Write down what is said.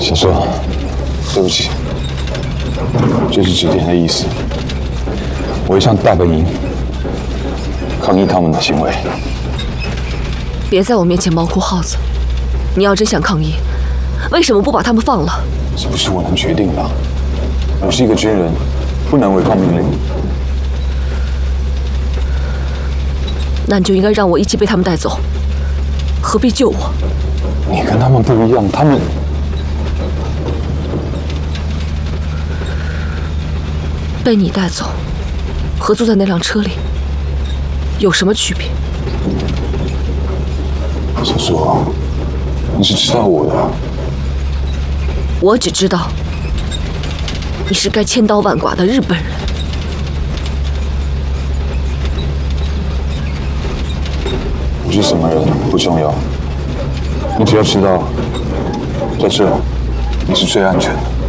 小叔，对不起，这是指点的意思。我会向大本营抗议他们的行为。 别在我面前猫哭耗子！你要真想抗议，为什么不把他们放了？ 这不是我能决定的。我是一个军人，不能违抗命令。 那你就应该让我一起被他们带走，何必救我？ 你跟他们不一样，他们被你带走和坐在那辆车里有什么区别？ 小苏，你是知道我的。 我只知道你是该千刀万剐的日本人。 你是什么人不重要，你只要知道，在这你是最安全的。